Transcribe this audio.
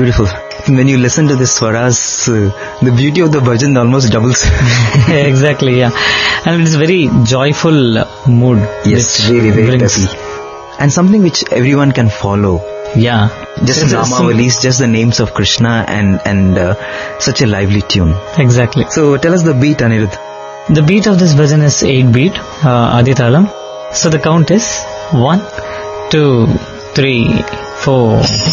beautiful. When you listen to this swaras, the beauty of the bhajan almost doubles. Exactly, yeah. And it's very joyful mood. Yes, very, very happy. And something which everyone can follow. Yeah. Just Namavalis, just the names of Krishna and such a lively tune. Exactly. So tell us the beat, Anirudh. The beat of this bhajan is 8 beat, Aditalam. So the count is 1, 2, 3, 4,